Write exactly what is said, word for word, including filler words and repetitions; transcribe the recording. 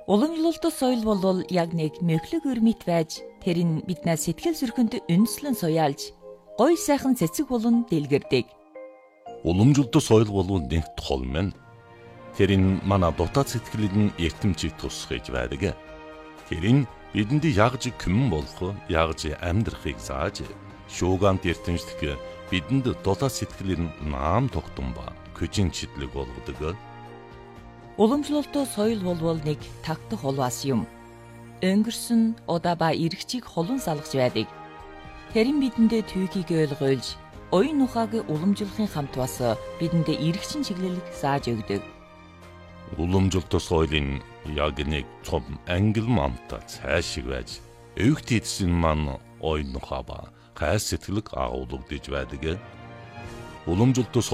Уламжлалт соёл бол яг нэг мөглөг өрмөт байж тэрийг биднээс сэтгэл зүрхэнд үндэслэн суяалж гоё сайхан цэцэг болон дэлгэрдэг. Уламжлалт соёл бол нэг тол мэн. Тэрийг манай дотоод сэтгэлд эртэмчийг тусгаж байдаг. Тэрийг бидэнд ягж күмэн болох, ягж амьдрахыг зааж, шуугант эртэмжлэх бидэнд дотоод сэтгэлд наам тогтсон ба көжин чидлэг болгодог. Уламжлалт соёл бол нэг тагтах холваас юм. Өнгөрсөн удаа ба эргчийг холон салгаж байдаг. Тэрэн бидэндээ түүхийг ойлгуулж, оюун ухааг уламжлахын хамт бас бидэндээ эргчин чиглэлийг зааж өгдөг. Уламжлалт соёлын яг нэг том ангил манта цаашиг байж, өвгт эдсэн маань оюун ухаа ба хайр сэтгэлийг агуулгадж байдаг. Уламжлалт